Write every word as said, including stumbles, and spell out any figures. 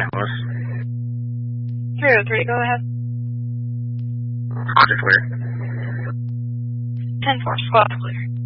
Dallas. three oh three, go ahead. Roger, clear. ten four, squad clear.